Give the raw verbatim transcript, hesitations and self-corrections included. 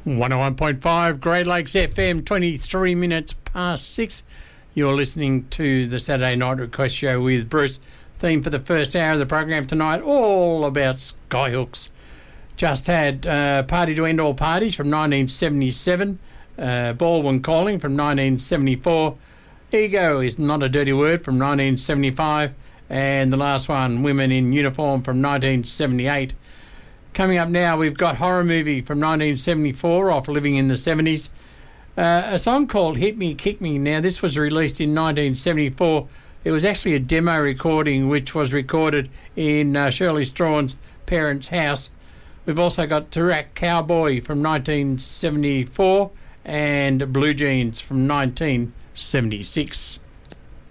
one oh one point five Great Lakes F M, twenty-three minutes past six. You're listening to the Saturday Night Request Show with Bruce. Theme for the first hour of the program tonight, all about Skyhooks. Just had uh, Party to End All Parties from nineteen seventy-seven, uh, Baldwin Calling from nineteen seventy-four, Ego is Not a Dirty Word from nineteen seventy-five, and the last one, Women in Uniform from nineteen seventy-eight. Coming up now, we've got Horror Movie from nineteen seventy-four off Living in the seventies. Uh, a song called Hit Me, Kick Me. Now, this was released in nineteen seventy-four. It was actually a demo recording which was recorded in uh, Shirley Strawn's parents' house. We've also got Tarak Cowboy from nineteen seventy-four and Blue Jeans from nineteen seventy-six.